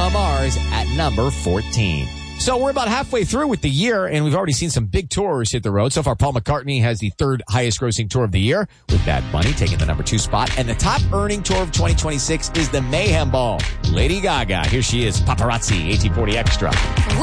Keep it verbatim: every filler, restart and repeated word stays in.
on Mars at number fourteen. So we're about halfway through with the year, and we've already seen some big tours hit the road. So far, Paul McCartney has the third highest grossing tour of the year, with Bad Bunny taking the number two spot. And the top earning tour of twenty twenty-six is the Mayhem Ball. Lady Gaga, here she is, Paparazzi, eighteen forty Extra.